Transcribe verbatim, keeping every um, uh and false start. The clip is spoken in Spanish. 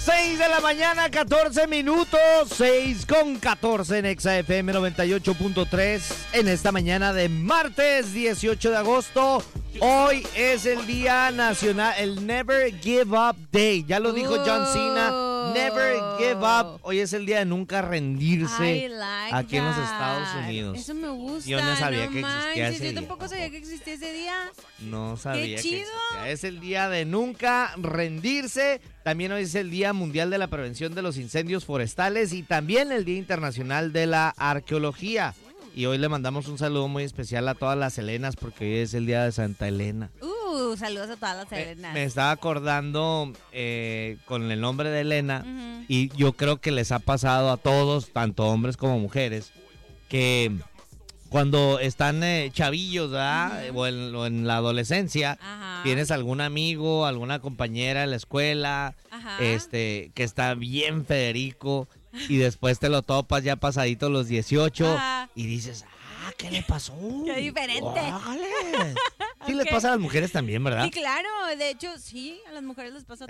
seis de la mañana, catorce minutos, seis con catorce en Exa F M noventa y ocho punto tres en esta mañana de martes dieciocho de agosto. Hoy es el Día Nacional, el Never Give Up Day. Ya lo dijo John Cena, Never Give Up. Hoy es el día de nunca rendirse like aquí that. en los Estados Unidos. Eso me gusta. Yo no sabía no que existía manches, ese Yo día. tampoco sabía que existía ese día. No sabía ¡Qué que chido! existía. Es el día de nunca rendirse. También hoy es el Día Mundial de la Prevención de los Incendios Forestales y también el Día Internacional de la Arqueología. Y hoy le mandamos un saludo muy especial a todas las Helenas porque hoy es el día de Santa Elena. Uh, saludos a todas las Me, Helenas. me estaba acordando eh, con el nombre de Elena Uh-huh. y yo creo que les ha pasado a todos, tanto hombres como mujeres, que cuando están eh, chavillos, ¿verdad? Uh-huh. o, en, o en la adolescencia, Ajá. tienes algún amigo, alguna compañera en la escuela, Ajá. este, que está bien Federico y después te lo topas ya pasadito los dieciocho Ajá. y dices, ah, ¿qué le pasó? Qué diferente. Órale. Sí les Ok. pasa a las mujeres también, ¿verdad? Sí, claro. De hecho, sí, a las mujeres les pasa